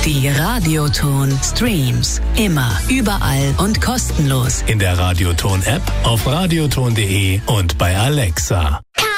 Die Radioton Streams. Immer, überall und kostenlos. In der Radioton-App, auf radioton.de und bei Alexa.